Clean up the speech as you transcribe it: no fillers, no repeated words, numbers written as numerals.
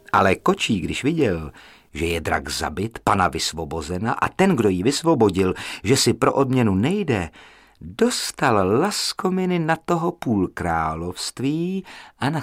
Ale Kočí, když viděl, že je drak zabit, pana vysvobozena a ten, kdo ji vysvobodil, že si pro odměnu nejde, dostal laskominy na toho půl království a na